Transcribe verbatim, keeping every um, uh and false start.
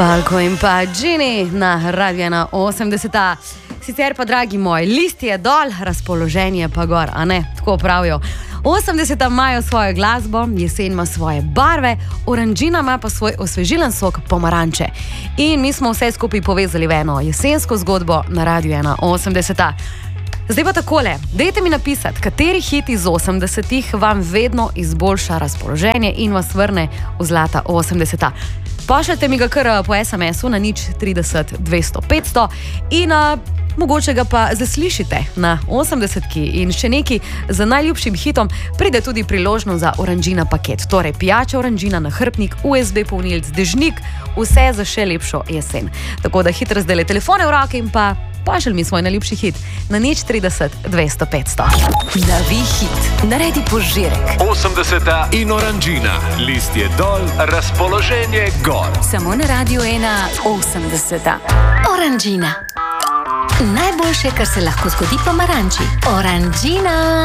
Falko in pa Gini na Radio ena osemdeset. Sicer pa, dragi moji, list je dol, razpoloženje pa gor, a ne? Tako pravijo. osemdeseta imajo svojo glasbo, jesen ima svoje barve, oranžina ima pa svoj osvežilen sok pomaranče. In mi smo vse skupaj povezali v eno jesensko zgodbo na Radio ena osemdeset. Zdaj pa takole, dajte mi napisati, kateri hit iz osemdesetih vam vedno izboljša razpoloženje in vas vrne v zlata osemdeseta. Pošljite mi ga kar po es em esu na nič trideset dvesto petsto in a, mogoče ga pa zaslišite na osemdesetki in še neki z najljubšim hitom pride tudi priložnost za oranžina paket. Torej, pijača oranžina, nahrbnik, U S B polnilc, dežnik, vse za še lepšo jesen. Tako da hitro razdeli telefone v roke in pa pošlji mi svoj najljubši hit na nič trideset dvesto petsto. Navi hit, naredi požirek. osemdeseta in oranžina. List je dol, razpoloženje gor. Samo na Radio ena osemdeset. Oranžina. Najboljše, kar se lahko zgodi pomaranči. Oranžina.